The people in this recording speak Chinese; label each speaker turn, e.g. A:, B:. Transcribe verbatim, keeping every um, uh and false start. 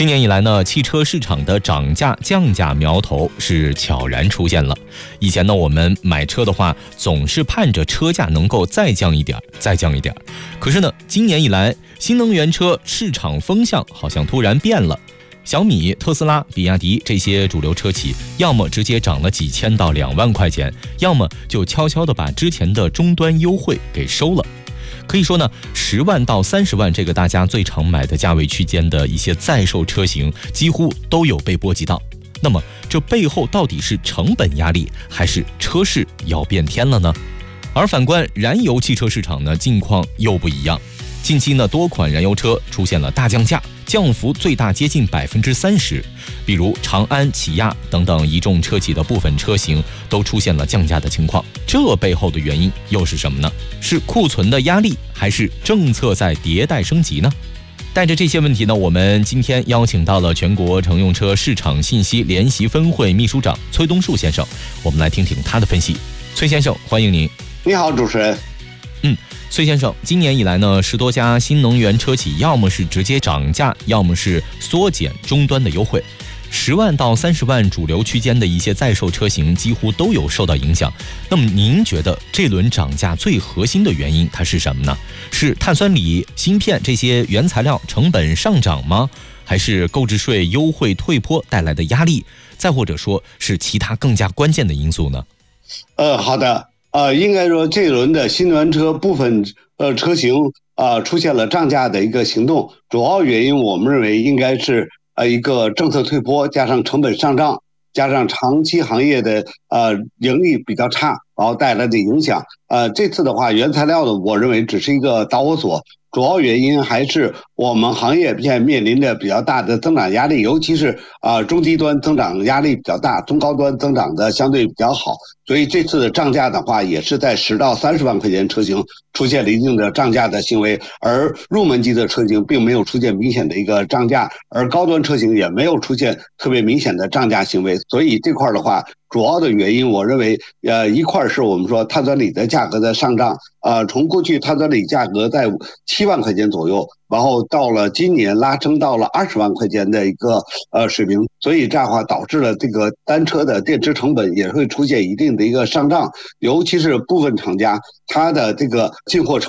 A: 今年以来呢，汽车市场的涨价降价苗头是悄然出现了。以前呢，我们买车的话，总是盼着车价能够再降一点，再降一点。可是呢，今年以来，新能源车市场风向好像突然变了。小米、特斯拉、比亚迪这些主流车企，要么直接涨了几千到两万块钱，要么就悄悄地把之前的终端优惠给收了。可以说呢，十万到三十万这个大家最常买的价位区间的一些在售车型，几乎都有被波及到。那么，这背后到底是成本压力，还是车市要变天了呢？而反观燃油汽车市场呢，境况又不一样。近期呢，多款燃油车出现了大降价，降幅最大接近百分之三十。比如长安、起亚等等一众车企的部分车型都出现了降价的情况。这背后的原因又是什么呢？是库存的压力，还是政策在迭代升级呢？带着这些问题呢，我们今天邀请到了全国乘用车市场信息联席分会秘书长崔东树先生，我们来听听他的分析。崔先生，欢迎您。
B: 你好，主持人。
A: 嗯，崔先生，今年以来呢，十多家新能源车企要么是直接涨价，要么是缩减终端的优惠。十万到三十万主流区间的一些在售车型几乎都有受到影响。那么您觉得这轮涨价最核心的原因它是什么呢？是碳酸锂、芯片这些原材料成本上涨吗？还是购置税优惠退坡带来的压力？再或者说是其他更加关键的因素呢？
B: 呃，好的。呃，应该说这轮的新能源车部分呃车型啊、呃、出现了涨价的一个行动，主要原因我们认为应该是呃一个政策退坡，加上成本上涨，加上长期行业的呃盈利比较差，然后带来的影响。呃，这次的话，原材料的我认为只是一个导火索，主要原因还是我们行业现在面临着比较大的增长压力，尤其是啊、呃、中低端增长压力比较大，中高端增长的相对比较好。所以这次的涨价的话，也是在十到三十万块钱车型出现了一定的涨价的行为，而入门级的车型并没有出现明显的一个涨价，而高端车型也没有出现特别明显的涨价行为。所以这块的话，主要的原因我认为，呃，一块是我们说碳酸锂的价格的上涨，呃，从过去碳酸锂价格在七万块钱左右，然后到了今年拉升到了二十万块钱的一个呃水平，所以这样的话导致了这个单车的电池成本也会出现一定的一个上涨，尤其是部分厂家它的这个进货成